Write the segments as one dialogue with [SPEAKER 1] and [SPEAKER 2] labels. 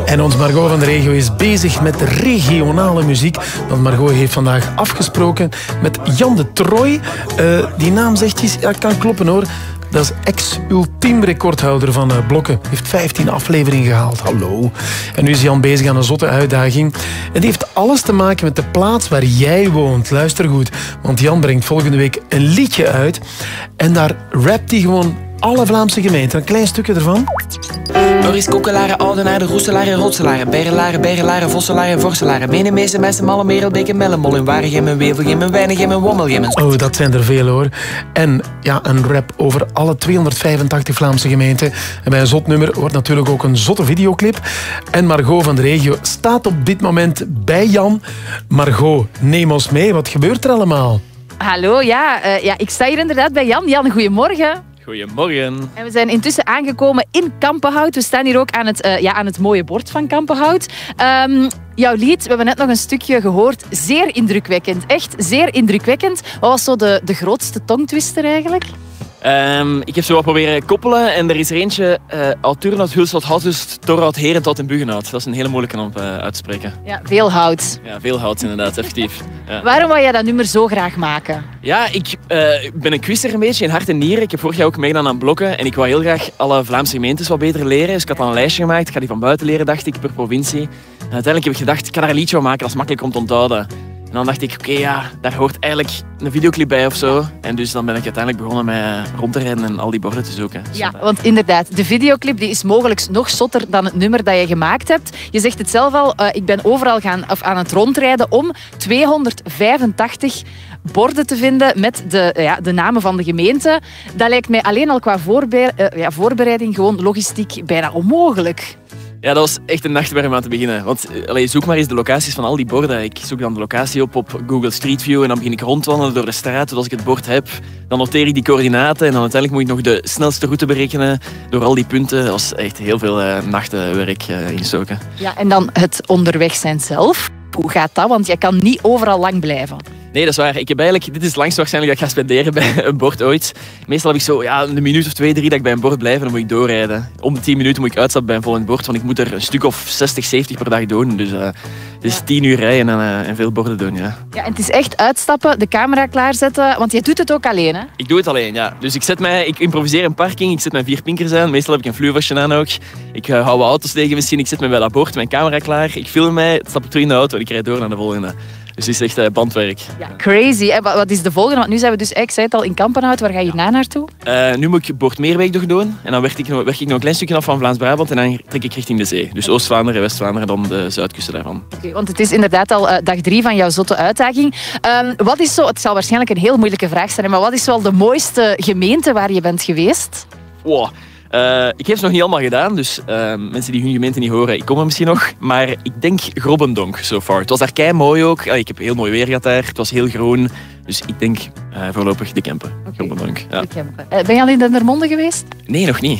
[SPEAKER 1] En ons Margot van de regio is bezig met regionale muziek. Want Margot heeft vandaag afgesproken met Jan de Troy. Die naam zegt iets, ja, kan kloppen hoor. Dat is ex-ultiem recordhouder van blokken. Heeft 15 afleveringen gehaald. Hallo. En nu is Jan bezig aan een zotte uitdaging. En die heeft alles te maken met de plaats waar jij woont. Luister goed. Want Jan brengt volgende week een liedje uit. En daar rapt hij gewoon alle Vlaamse gemeenten. Een klein stukje ervan.
[SPEAKER 2] Doris, Kokkelaren, Oudenaren, Roeselaren, Rotselaren, Berrelaren, Berrelaren, Vosselaren, Vorselaren, Menemezen, Messen, Malle, Merelbeek en Mellenmol, in Waregem, Wevelgem, Weinigem en Wommelgem.
[SPEAKER 1] Oh, dat zijn er veel hoor. En ja, een rap over alle 285 Vlaamse gemeenten. En bij een zot nummer wordt natuurlijk ook een zotte videoclip. En Margot van de regio staat op dit moment bij Jan. Margot, neem ons mee. Wat gebeurt er allemaal?
[SPEAKER 3] Hallo, ja, ik sta hier inderdaad bij Jan. Jan, goedemorgen.
[SPEAKER 4] Goedemorgen.
[SPEAKER 3] En we zijn intussen aangekomen in Kampenhout. We staan hier ook aan het mooie bord van Kampenhout. Jouw lied, we hebben net nog een stukje gehoord. Zeer indrukwekkend. Echt zeer indrukwekkend. Wat was zo de grootste tongtwister eigenlijk?
[SPEAKER 4] Ik heb zo wat proberen koppelen en er is er eentje uit Turnhout, Hulshout, Houtust, Torhout, Herenhout en Buggenhout. Dat is een hele moeilijke om uit te spreken.
[SPEAKER 3] Ja, veel hout.
[SPEAKER 4] Ja, veel hout inderdaad, effectief. Ja.
[SPEAKER 3] Waarom wou jij dat nummer zo graag maken?
[SPEAKER 4] Ja, ik ben een quizzer een beetje in hart en nieren. Ik heb vorig jaar ook meegedaan aan blokken en ik wou heel graag alle Vlaamse gemeentes wat beter leren. Dus ik had dan een lijstje gemaakt. Ik ga die van buiten leren, dacht ik, per provincie. En uiteindelijk heb ik gedacht, ik ga daar een liedje van maken, dat is makkelijk om te onthouden. En dan dacht ik, oké, ja, daar hoort eigenlijk een videoclip bij of zo. En dus dan ben ik uiteindelijk begonnen met rond te rijden en al die borden te zoeken.
[SPEAKER 3] Ja, want inderdaad, de videoclip die is mogelijk nog zotter dan het nummer dat je gemaakt hebt. Je zegt het zelf al, ik ben overal aan het rondrijden om 285 borden te vinden met de namen van de gemeente. Dat lijkt mij alleen al qua voorbereiding gewoon logistiek bijna onmogelijk.
[SPEAKER 4] Ja, dat was echt een nachtmerrie om aan te beginnen. Want zoek maar eens de locaties van al die borden. Ik zoek dan de locatie op Google Street View en dan begin ik rondwandelen door de straat. Dus als ik het bord heb, dan noteer ik die coördinaten en dan uiteindelijk moet ik nog de snelste route berekenen door al die punten. Dat was echt heel veel nachtenwerk instoken.
[SPEAKER 3] Ja, en dan het onderweg zijn zelf. Hoe gaat dat? Want jij kan niet overal lang blijven.
[SPEAKER 4] Nee, dat is waar. Dit is het langst waarschijnlijk dat ik ga spenderen bij een bord ooit. Meestal heb ik zo een minuut of 2, 3 dat ik bij een bord blijf en dan moet ik doorrijden. Om de 10 minuten moet ik uitstappen bij een volgend bord, want ik moet er een stuk of 60, 70 per dag doen. Dus het is 10 uur rijden en veel borden doen, ja. Ja,
[SPEAKER 3] en het is echt uitstappen, de camera klaarzetten, want jij doet het ook alleen, hè?
[SPEAKER 4] Ik doe het alleen, ja. Dus ik improviseer een parking, ik zet mijn 4 pinkers aan. Meestal heb ik een fluwasje aan ook. Ik hou wat auto's tegen misschien, ik zet me bij dat bord, mijn camera klaar. Ik film mij, stap ik terug in de auto en ik rijd door naar de volgende. Dus het is echt bandwerk.
[SPEAKER 3] Ja, crazy. En wat is de volgende? Want nu zijn we dus, ik zei het al, in Kampenhout. Waar ga je naartoe?
[SPEAKER 4] Nu moet ik Bord Meerbeek nog doen. En dan werk ik nog een klein stukje af van Vlaams-Brabant. En dan trek ik richting de zee. Dus Oost-Vlaanderen en West-Vlaanderen, dan de zuidkusten daarvan.
[SPEAKER 3] Oké, want het is inderdaad al dag 3 van jouw zotte uitdaging. Wat is zo, het zal waarschijnlijk een heel moeilijke vraag zijn, maar wat is wel de mooiste gemeente waar je bent geweest?
[SPEAKER 4] Wow. Ik heb het nog niet allemaal gedaan, dus mensen die hun gemeente niet horen, ik kom er misschien nog. Maar ik denk Grobbendonk, so far. Het was daar kei mooi ook. Ik heb heel mooi weer gehad daar. Het was heel groen. Dus ik denk voorlopig de Kempen. Okay. Grobbendonk. Ja.
[SPEAKER 3] De Kempen. Ben je al in Dendermonde geweest?
[SPEAKER 4] Nee, nog niet.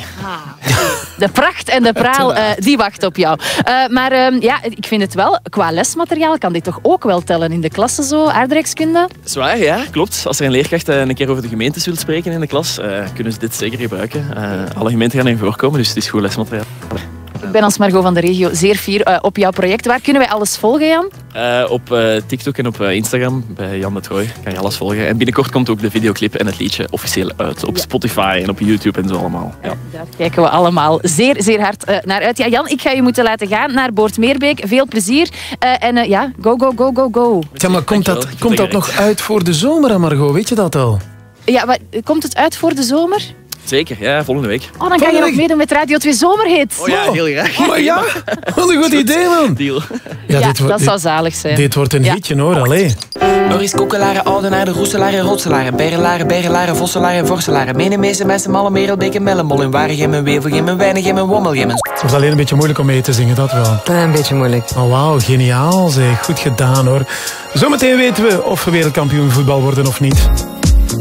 [SPEAKER 3] De pracht en de praal, die wacht op jou. Maar ik vind het wel, qua lesmateriaal kan dit toch ook wel tellen in de klasse zo, aardrijkskunde?
[SPEAKER 4] Zwaar, ja, klopt. Als er een leerkracht een keer over de gemeentes wil spreken in de klas, kunnen ze dit zeker gebruiken. Alle gemeenten gaan erin voorkomen, dus het is goed lesmateriaal.
[SPEAKER 3] Ik ben als Margot van de regio zeer fier op jouw project. Waar kunnen wij alles volgen, Jan?
[SPEAKER 4] Op TikTok en op Instagram, bij Jan de Troy, kan je alles volgen. En binnenkort komt ook de videoclip en het liedje officieel uit. Op Spotify en op YouTube en zo allemaal. Ja.
[SPEAKER 3] Daar kijken we allemaal zeer, zeer hard naar uit. Ja, Jan, ik ga je moeten laten gaan naar Boortmeerbeek. Veel plezier. Go, go, go, go, go.
[SPEAKER 1] Ja, maar komt dat nog uit voor de zomer, Margot? Weet je dat al?
[SPEAKER 3] Ja, maar komt het uit voor de zomer?
[SPEAKER 4] Zeker, ja, volgende week.
[SPEAKER 3] Oh, dan kan je nog meedoen met Radio 2 Zomerhits.
[SPEAKER 4] Oh ja, heel graag.
[SPEAKER 1] Maar ja, wat een goed idee, man.
[SPEAKER 4] Deal.
[SPEAKER 3] Ja, dat zou zalig zijn.
[SPEAKER 1] Dit wordt een hitje, hoor. Allee.
[SPEAKER 2] Doris, Kokkelaren, Oudenaren, Roeselaren, Rotselaren, Berrelaren, Berrelaren, Vosselaren, Vorselaren, Menemezen, Messen, Malle, Merelbeek en Mellenmol, in Waregem, Wevelgem, Weinigem en Wommelgem.
[SPEAKER 1] Het was alleen een beetje moeilijk om mee te zingen, dat wel.
[SPEAKER 5] Een beetje moeilijk.
[SPEAKER 1] Oh, wauw, geniaal zeg. Goed gedaan, hoor. Zometeen weten we of we wereldkampioen voetbal worden of niet.